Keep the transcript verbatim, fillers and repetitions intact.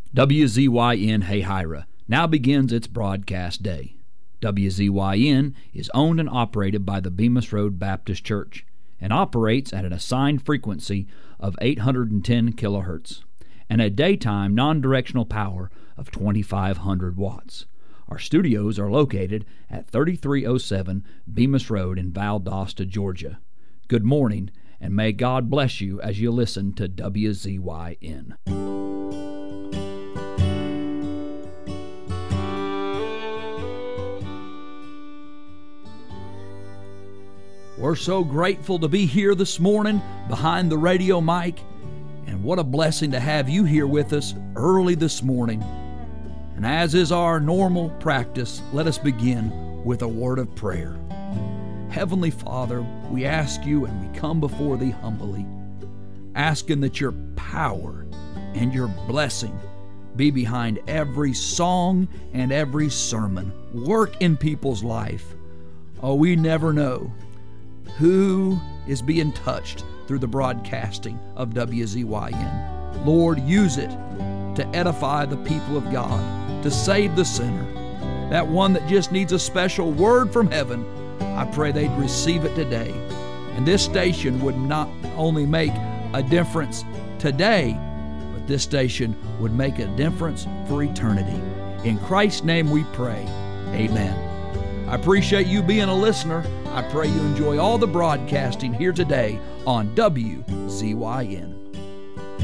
W Z Y N Hayhira now begins its broadcast day. W Z Y N is owned and operated by the Bemis Road Baptist Church and operates at an assigned frequency of eight hundred ten kilohertz and a daytime non-directional power of twenty-five hundred watts. Our studios are located at thirty-three oh seven Bemis Road in Valdosta, Georgia. Good morning, and may God bless you as you listen to W Z Y N. We're so grateful to be here this morning behind the radio mic, and what a blessing to have you here with us early this morning. And as is our normal practice, let us begin with a word of prayer. Heavenly Father, we ask you and we come before thee humbly, asking that your power and your blessing be behind every song and every sermon. Work in people's life. Oh, we never know who is being touched through the broadcasting of W Z Y N. Lord, use it to edify the people of God, to save the sinner, that one that just needs a special word from heaven. I pray they'd receive it today. And this station would not only make a difference today, but this station would make a difference for eternity. In Christ's name we pray. Amen. I appreciate you being a listener. I pray you enjoy all the broadcasting here today on W Z Y N.